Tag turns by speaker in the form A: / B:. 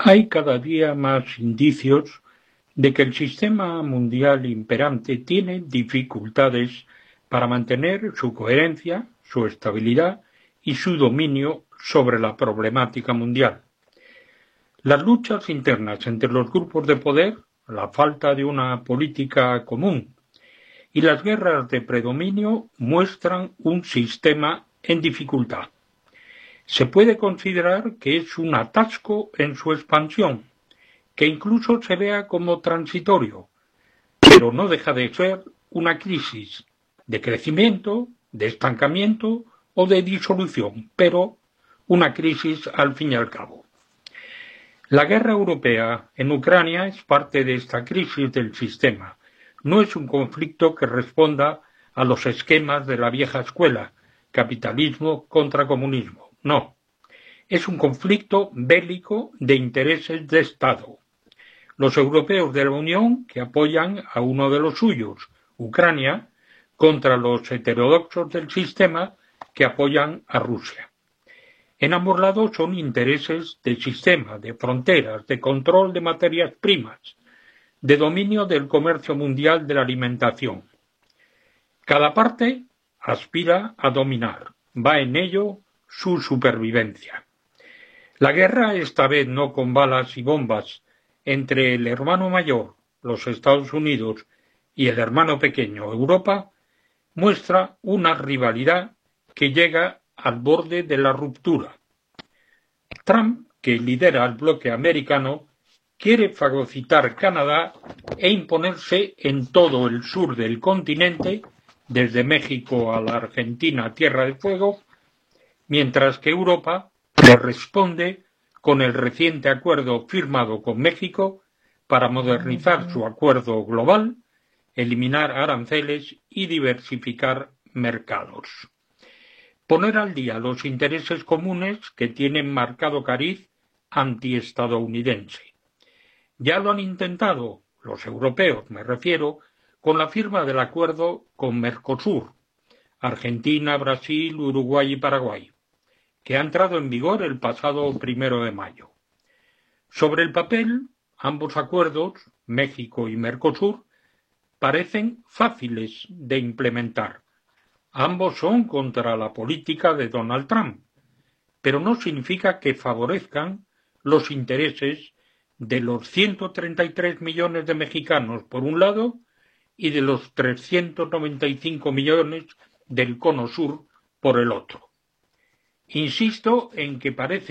A: Hay cada día más indicios de que el sistema mundial imperante tiene dificultades para mantener su coherencia, su estabilidad y su dominio sobre la problemática mundial. Las luchas internas entre los grupos de poder, la falta de una política común y las guerras de predominio muestran un sistema en dificultad. Se puede considerar que es un atasco en su expansión, que incluso se vea como transitorio, pero no deja de ser una crisis de crecimiento, de estancamiento o de disolución, pero una crisis al fin y al cabo. La guerra europea en Ucrania es parte de esta crisis del sistema. No es un conflicto que responda a los esquemas de la vieja escuela, capitalismo contra comunismo. No. Es un conflicto bélico de intereses de Estado. Los europeos de la Unión, que apoyan a uno de los suyos, Ucrania, contra los heterodoxos del sistema, que apoyan a Rusia. En ambos lados son intereses de sistema, de fronteras, de control de materias primas, de dominio del comercio mundial de la alimentación. Cada parte aspira a dominar. Va en ello su supervivencia. La guerra, esta vez no con balas y bombas, entre el hermano mayor, los Estados Unidos, y el hermano pequeño, Europa, muestra una rivalidad que llega al borde de la ruptura. Trump, que lidera el bloque americano, quiere fagocitar Canadá e imponerse en todo el sur del continente, desde México a la Argentina, Tierra de Fuego, mientras que Europa le responde con el reciente acuerdo firmado con México para modernizar su acuerdo global, eliminar aranceles y diversificar mercados. Poner al día los intereses comunes que tienen marcado cariz antiestadounidense. Ya lo han intentado, los europeos me refiero, con la firma del acuerdo con Mercosur, Argentina, Brasil, Uruguay y Paraguay, que ha entrado en vigor el pasado 1 de mayo. Sobre el papel, ambos acuerdos, México y Mercosur, parecen fáciles de implementar. Ambos son contra la política de Donald Trump, pero no significa que favorezcan los intereses de los 133 millones de mexicanos por un lado y de los 395 millones del Cono Sur por el otro. Insisto en que parece